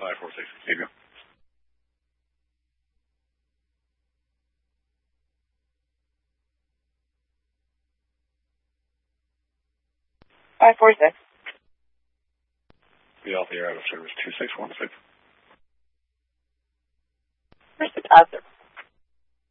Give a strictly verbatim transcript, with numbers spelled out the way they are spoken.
five four six. Here you go. Five four six. The Alpha, you're out of service. Two six one six. Where's the positive?